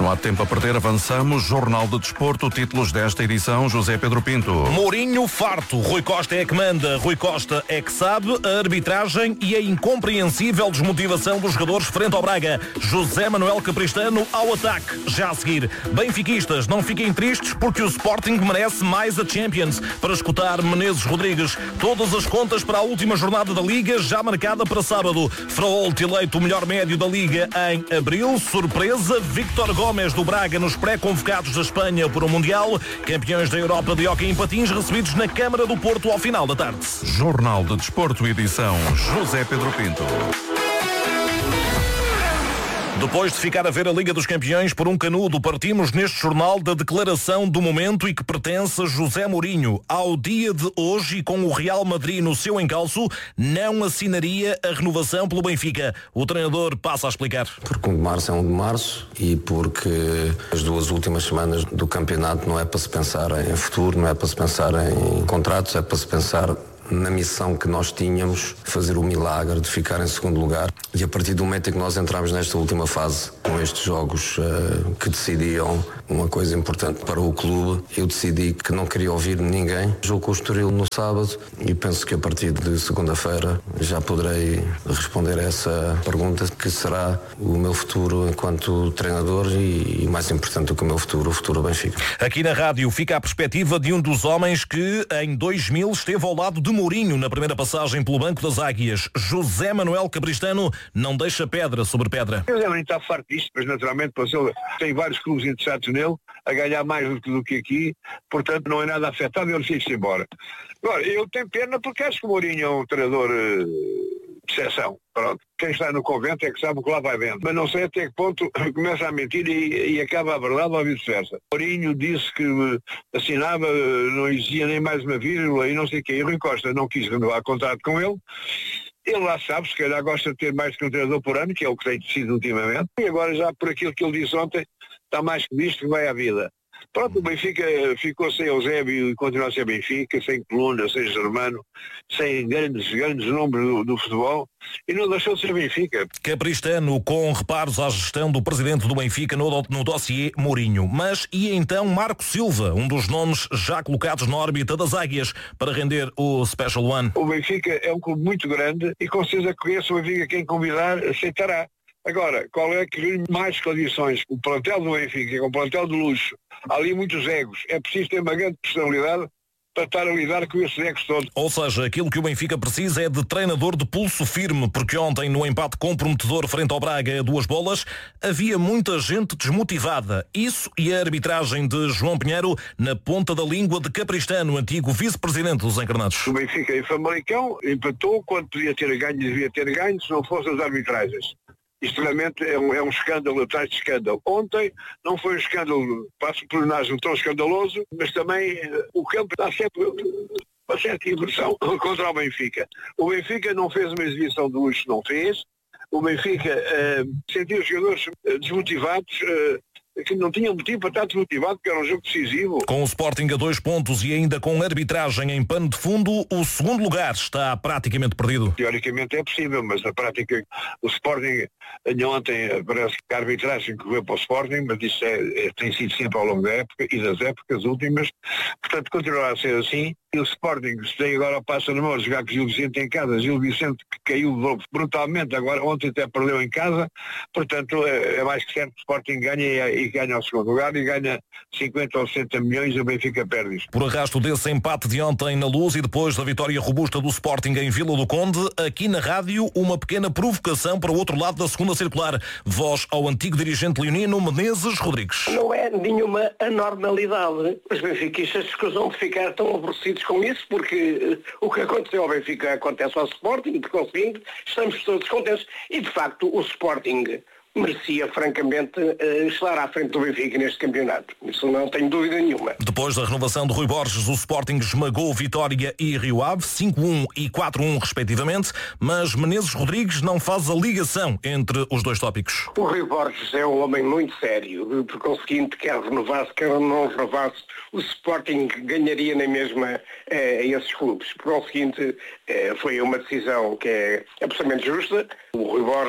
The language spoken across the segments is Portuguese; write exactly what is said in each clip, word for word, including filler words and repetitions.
Não há tempo a perder, avançamos. Jornal de Desporto, títulos desta edição, José Pedro Pinto. Mourinho farto, Rui Costa é que manda, Rui Costa é que sabe, a arbitragem e a incompreensível desmotivação dos jogadores frente ao Braga. José Manuel Capristano ao ataque. Já a seguir, benfiquistas, não fiquem tristes porque o Sporting merece mais a Champions. Para escutar Menezes Rodrigues, todas as contas para a última jornada da Liga, já marcada para sábado. Fraolt eleito o melhor médio da Liga em abril. Surpresa, Víctor Gomes do Braga nos pré-convocados da Espanha por um Mundial. Campeões da Europa de hóquei em patins recebidos na Câmara do Porto ao final da tarde. Jornal de Desporto, edição José Pedro Pinto. Depois de ficar a ver a Liga dos Campeões por um canudo, partimos neste jornal da declaração do momento e que pertence a José Mourinho. Ao dia de hoje, e com o Real Madrid no seu encalço, não assinaria a renovação pelo Benfica. O treinador passa a explicar. Porque um de março é um de março e porque as duas últimas semanas do campeonato não é para se pensar em futuro, não é para se pensar em contratos, é para se pensar na missão que nós tínhamos, fazer o milagre de ficar em segundo lugar. E a partir do momento em que nós entramos nesta última fase, com estes jogos uh, que decidiam uma coisa importante para o clube, eu decidi que não queria ouvir ninguém. Jogo com o Estoril no sábado e penso que a partir de segunda-feira já poderei responder a essa pergunta, que será o meu futuro enquanto treinador e, e mais importante do que o meu futuro, o futuro do Benfica. Aqui na rádio fica a perspectiva de um dos homens que em dois mil esteve ao lado de Mourinho na primeira passagem pelo Banco das Águias. José Manuel Capristano não deixa pedra sobre pedra. Ele nem está farto disto, mas naturalmente passou, tem vários clubes interessados nele, a ganhar mais do que, do que aqui, portanto não é nada afetado e ele fica-se embora. Agora, eu tenho pena porque acho que o Mourinho é um treinador uh, de exceção. Pronto. Quem está no convento é que sabe o que lá vai vendo. Mas não sei até que ponto começa a mentir e, e acaba a verdade ou vice-versa. Mourinho disse que assinava, não exigia nem mais uma vírgula e não sei o quê. E Rui Costa não quis renovar contrato com ele. Ele lá sabe, se calhar gosta de ter mais que um treinador por ano, que é o que tem sido ultimamente. E agora já por aquilo que ele disse ontem, está mais que visto que vai à vida. Pronto, o Benfica ficou sem Eusébio e continua a ser Benfica, sem Coluna, sem Germano, sem grandes, grandes nomes do, do futebol e não deixou de ser Benfica. Capristano com reparos à gestão do presidente do Benfica no, no dossiê Mourinho. Mas e então Marco Silva, um dos nomes já colocados na órbita das Águias para render o Special One? O Benfica é um clube muito grande e com certeza conhece o Benfica, quem convidar aceitará. Agora, qual é que reúne mais condições? O plantel do Benfica, é um plantel de luxo. Há ali muitos egos. É preciso ter uma grande personalidade para estar a lidar com esses egos todos. Ou seja, aquilo que o Benfica precisa é de treinador de pulso firme, porque ontem, no empate comprometedor frente ao Braga a duas bolas, havia muita gente desmotivada. Isso e a arbitragem de João Pinheiro na ponta da língua de Capristano, antigo vice-presidente dos Encarnados. O Benfica em Famalicão empatou quando podia ter ganho e devia ter ganho se não fossem as arbitragens. Isto realmente é um, é um escândalo atrás de escândalo. Ontem não foi um escândalo, passo por um tão escandaloso, mas também uh, o campo está sempre uh, uma certa inversão contra o Benfica. O Benfica não fez uma exibição de luxo, não fez. O Benfica uh, sentiu os jogadores uh, desmotivados, uh, que não tinham motivo para estar desmotivado, porque era um jogo decisivo. Com o Sporting a dois pontos e ainda com arbitragem em pano de fundo, o segundo lugar está praticamente perdido. Teoricamente é possível, mas na prática o Sporting, ontem parece que a arbitragem que veio para o Sporting, mas isso é, é, tem sido sempre ao longo da época e das épocas últimas, portanto continuará a ser assim. E o Sporting, se tem agora o passo na mão, jogar com o Gil Vicente em casa, Gil Vicente que caiu brutalmente, agora ontem até perdeu em casa, portanto é, é mais que certo que o Sporting ganha e, e ganha ao segundo lugar e ganha cinquenta ou sessenta milhões e o Benfica perde isso. Por arrasto desse empate de ontem na Luz e depois da vitória robusta do Sporting em Vila do Conde, aqui na rádio uma pequena provocação para o outro lado da segunda circular. Voz ao antigo dirigente leonino Menezes Rodrigues. Não é nenhuma anormalidade. Os benfiquistas escusam de ficar tão aborrecidos com isso, porque uh, o que aconteceu ao Benfica acontece ao Sporting, por conseguinte, estamos todos contentes. E, de facto, o Sporting merecia, francamente, uh, estar à frente do Benfica neste campeonato. Isso não tenho dúvida nenhuma. Depois da renovação de Rui Borges, o Sporting esmagou Vitória e Rio Ave, cinco a um e quatro a um respectivamente, mas Menezes Rodrigues não faz a ligação entre os dois tópicos. O Rui Borges é um homem muito sério, por conseguinte, quer renovasse, quer não renovasse, o Sporting ganharia na mesma eh, esses clubes. Por conseguinte, eh, foi uma decisão que é absolutamente justa. O Rui Borges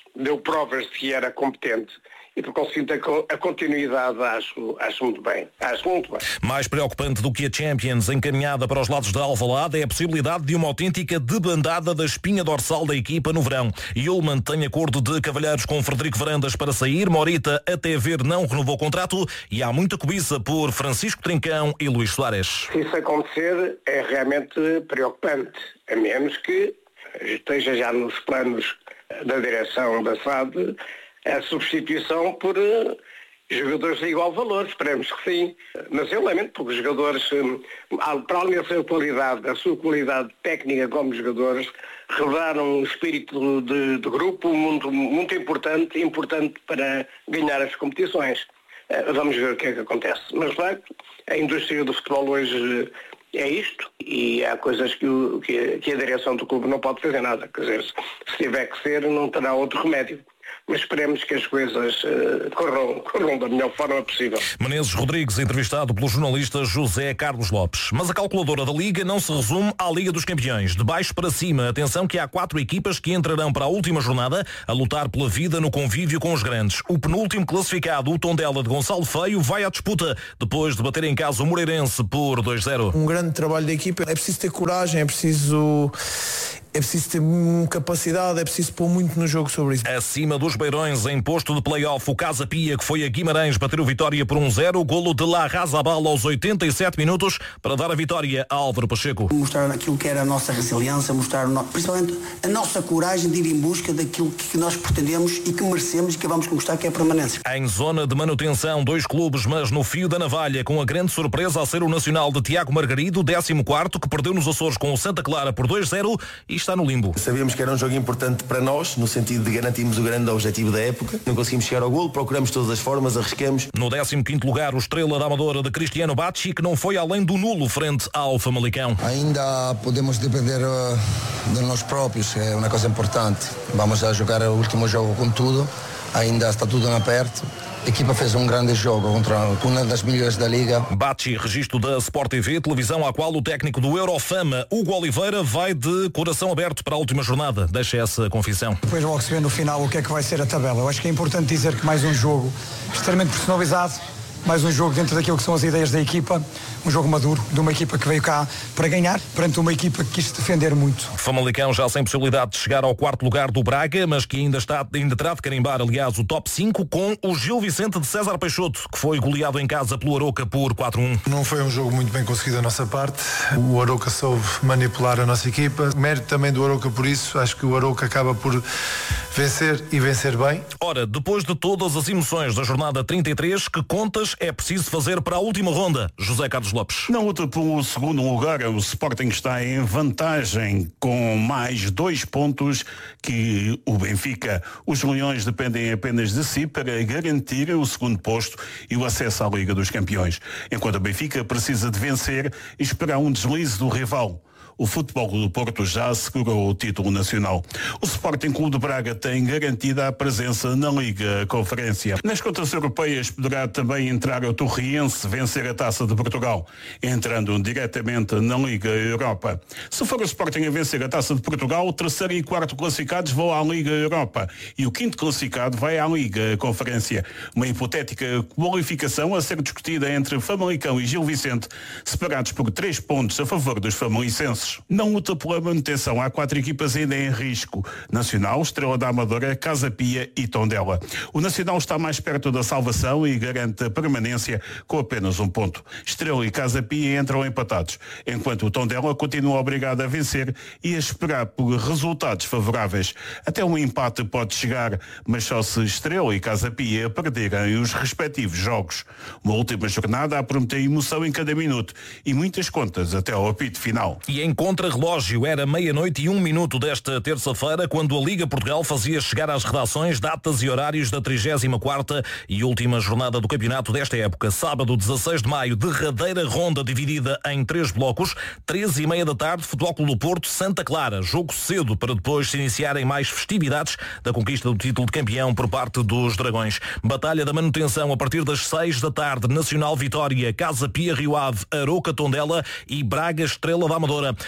deu provas de que era competente. E por conseguinte a continuidade acho, acho muito bem. Acho muito bem. Mais preocupante do que a Champions encaminhada para os lados da Alvalade é a possibilidade de uma autêntica debandada da espinha dorsal da equipa no verão. Yulman tem acordo de cavalheiros com Frederico Varandas para sair. Morita, até ver, não renovou o contrato e há muita cobiça por Francisco Trincão e Luís Soares. Se isso acontecer é realmente preocupante, a menos que esteja já nos planos da direção da S A D a substituição por uh, jogadores de igual valor, esperemos que sim. Mas eu lamento porque os jogadores, um, para além da sua qualidade, da sua qualidade técnica como jogadores, revelaram um espírito de, de grupo muito, muito importante, importante para ganhar as competições. Uh, vamos ver o que é que acontece. Mas, claro, a indústria do futebol hoje uh, é isto e há coisas que, o, que, a, que a direção do clube não pode fazer nada. Quer dizer, se, se tiver que ser, não terá outro remédio. Mas esperemos que as coisas uh, corram, corram da melhor forma possível. Menezes Rodrigues, entrevistado pelo jornalista José Carlos Lopes. Mas a calculadora da Liga não se resume à Liga dos Campeões. De baixo para cima, atenção que há quatro equipas que entrarão para a última jornada a lutar pela vida no convívio com os grandes. O penúltimo classificado, o Tondela de Gonçalo Feio, vai à disputa depois de bater em casa o Moreirense por dois a zero. Um grande trabalho da equipa. É preciso ter coragem, é preciso... É preciso ter capacidade, é preciso pôr muito no jogo sobre isso. Acima dos Beirões, em posto de play-off, o Casa Pia, que foi a Guimarães bater o Vitória por um a zero, o golo de La Razabal aos oitenta e sete minutos para dar a vitória a Álvaro Pacheco. Mostrar aquilo que era a nossa resiliência, mostrar no... principalmente a nossa coragem de ir em busca daquilo que nós pretendemos e que merecemos e que vamos conquistar, que é a permanência. Em zona de manutenção, dois clubes, mas no fio da navalha, com a grande surpresa a ser o Nacional de Tiago Margarido, décimo quarto, que perdeu nos Açores com o Santa Clara por dois a zero e está no limbo. Sabíamos que era um jogo importante para nós, no sentido de garantirmos o grande objetivo da época. Não conseguimos chegar ao golo, procuramos todas as formas, arriscamos. No décimo quinto lugar, o Estrela da Amadora de Cristiano Bacci, que não foi além do nulo frente ao Famalicão. Ainda podemos depender uh, de nós próprios, é uma coisa importante. Vamos a jogar o último jogo com tudo, ainda está tudo aberto. A equipa fez um grande jogo contra uma das melhores da Liga. Bacci, registro da Sport T V, televisão à qual o técnico do Eurofama, Hugo Oliveira, vai de coração aberto para a última jornada. Deixa essa confissão. Depois logo se vê no final o que é que vai ser a tabela. Eu acho que é importante dizer que mais um jogo extremamente personalizado, mais um jogo dentro daquilo que são as ideias da equipa, um jogo maduro, de uma equipa que veio cá para ganhar, perante uma equipa que quis defender muito. Famalicão já sem possibilidade de chegar ao quarto lugar do Braga, mas que ainda, está, ainda terá de carimbar, aliás, o top cinco com o Gil Vicente de César Peixoto, que foi goleado em casa pelo Arouca por quatro a um. Não foi um jogo muito bem conseguido da nossa parte. O Arouca soube manipular a nossa equipa. Mérito também do Arouca por isso. Acho que o Arouca acaba por vencer e vencer bem. Ora, depois de todas as emoções da jornada trinta e três, que contas é preciso fazer para a última ronda? José Carlos Lopes. Na luta pelo segundo lugar, o Sporting está em vantagem com mais dois pontos que o Benfica. Os Leões dependem apenas de si para garantir o segundo posto e o acesso à Liga dos Campeões. Enquanto o Benfica precisa de vencer e esperar um deslize do rival. O Futebol do Porto já assegurou o título nacional. O Sporting Clube de Braga tem garantida a presença na Liga Conferência. Nas contas europeias poderá também entrar o Torriense vencer a Taça de Portugal, entrando diretamente na Liga Europa. Se for o Sporting a vencer a Taça de Portugal, o terceiro e quarto classificados vão à Liga Europa e o quinto classificado vai à Liga Conferência. Uma hipotética qualificação a ser discutida entre Famalicão e Gil Vicente, separados por três pontos a favor dos famalicenses. Não luta pela manutenção. Há quatro equipas ainda em risco. Nacional, Estrela da Amadora, Casa Pia e Tondela. O Nacional está mais perto da salvação e garante a permanência com apenas um ponto. Estrela e Casa Pia entram empatados, enquanto o Tondela continua obrigado a vencer e a esperar por resultados favoráveis. Até um empate pode chegar, mas só se Estrela e Casa Pia perderem os respectivos jogos. Uma última jornada a prometer emoção em cada minuto e muitas contas até ao apito final. E em contra-relógio era meia-noite e um minuto desta terça-feira, quando a Liga Portugal fazia chegar às redações datas e horários da trigésima quarta e última jornada do campeonato desta época. Sábado, dezasseis de maio, derradeira ronda dividida em três blocos, treze e meia da tarde, Futebol Clube do Porto, Santa Clara. Jogo cedo para depois se iniciarem mais festividades da conquista do título de campeão por parte dos Dragões. Batalha da manutenção a partir das seis da tarde, Nacional Vitória, Casa Pia Rio Ave, Arouca Tondela e Braga Estrela da Amadora.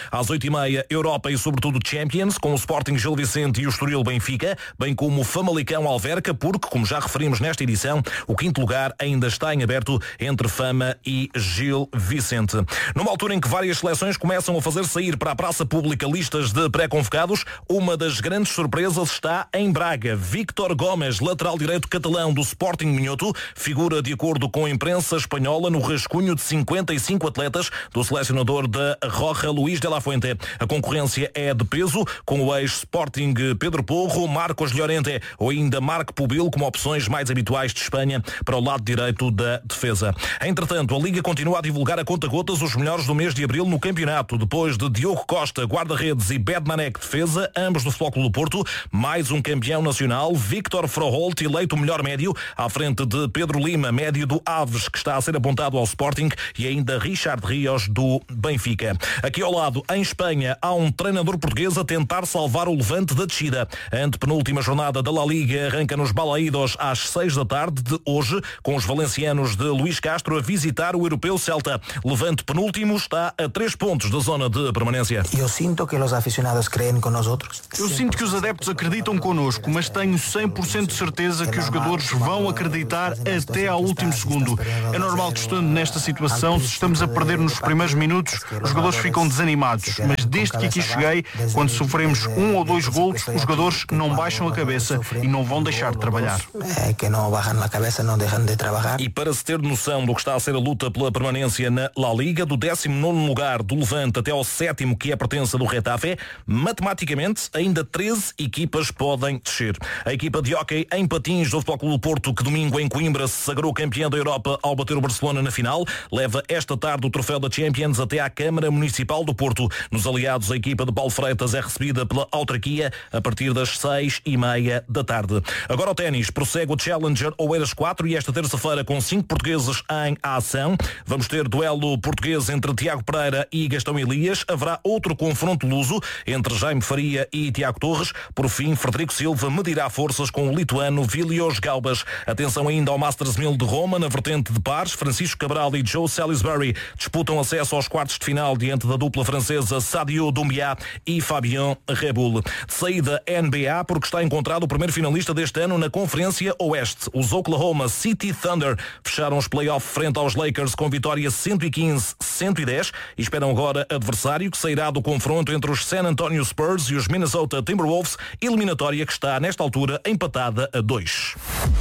Às oito e meia, Europa e sobretudo Champions, com o Sporting Gil Vicente e o Estoril Benfica, bem como o Famalicão Alverca, porque, como já referimos nesta edição, o quinto lugar ainda está em aberto entre Fama e Gil Vicente. Numa altura em que várias seleções começam a fazer sair para a praça pública listas de pré-convocados, uma das grandes surpresas está em Braga. Víctor Gomes, lateral direito catalão do Sporting Minhoto, figura, de acordo com a imprensa espanhola, no rascunho de cinquenta e cinco atletas do selecionador da Roja, Luís de la Fuente. A concorrência é de peso, com o ex-Sporting Pedro Porro, Marcos Llorente ou ainda Marco Pubil como opções mais habituais de Espanha para o lado direito da defesa. Entretanto, a Liga continua a divulgar a conta-gotas os melhores do mês de abril no campeonato, depois de Diogo Costa, guarda-redes, e Bedmanek, defesa, ambos do Futebol Clube do Porto, mais um campeão nacional, Victor Froholt, eleito o melhor médio, à frente de Pedro Lima, médio do Aves, que está a ser apontado ao Sporting, e ainda Richard Rios, do Benfica. Aqui ao lado, em Espanha, há um treinador português a tentar salvar o Levante da descida. A antepenúltima jornada da La Liga arranca nos Balaídos às seis da tarde de hoje, com os valencianos de Luís Castro a visitar o europeu Celta. Levante penúltimo está a três pontos da zona de permanência. Eu sinto que os aficionados creem com nós outros. Eu sinto que os adeptos acreditam connosco, mas tenho cem por cento de certeza que os jogadores vão acreditar até ao último segundo. É normal que, estando nesta situação, se estamos a perder nos primeiros minutos, os jogadores ficam desanimados. Mas desde que aqui cheguei, quando sofremos um ou dois golos, os jogadores não baixam a cabeça e não vão deixar de trabalhar. É que não baixam a cabeça, não deixam de trabalhar. E para se ter noção do que está a ser a luta pela permanência na La Liga, do décimo nono lugar do Levante até ao sétimo, que é a pertença do Getafe, matematicamente ainda treze equipas podem descer. A equipa de hóquei em patins do Futebol Clube do Porto, que domingo em Coimbra se sagrou campeã da Europa ao bater o Barcelona na final, leva esta tarde o troféu da Champions até à Câmara Municipal do Porto. Nos aliados, a equipa de Paulo Freitas é recebida pela autarquia a partir das seis e meia da tarde. Agora ao ténis, prossegue o Challenger Oeiras quatro e esta terça-feira com cinco portugueses em ação. Vamos ter duelo português entre Tiago Pereira e Gastão Elias. Haverá outro confronto luso entre Jaime Faria e Tiago Torres. Por fim, Frederico Silva medirá forças com o lituano Vilios Gaubas. Atenção ainda ao Masters mil de Roma, na vertente de pares. Francisco Cabral e Joe Salisbury disputam acesso aos quartos de final diante da dupla francesa Sadio Doumbia e Fabien Rebul. De saída N B A, porque está encontrado o primeiro finalista deste ano na Conferência Oeste. Os Oklahoma City Thunder fecharam os playoffs frente aos Lakers com vitória cento e quinze a cento e dez e esperam agora adversário que sairá do confronto entre os San Antonio Spurs e os Minnesota Timberwolves, eliminatória que está nesta altura empatada a dois.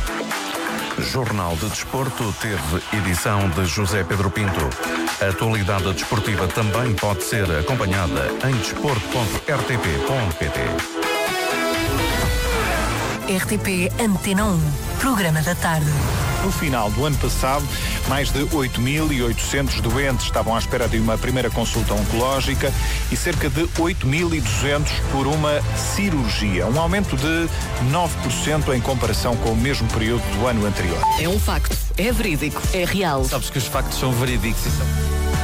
Jornal de Desporto teve edição de José Pedro Pinto. A atualidade desportiva também pode ser acompanhada em desporto ponto r t p ponto p t. R T P Antena um, programa da tarde. No final do ano passado, mais de oito mil e oitocentos doentes estavam à espera de uma primeira consulta oncológica e cerca de oito mil e duzentos por uma cirurgia, um aumento de nove por cento em comparação com o mesmo período do ano anterior. É um facto, é verídico, é real. Sabes que os factos são verídicos e são...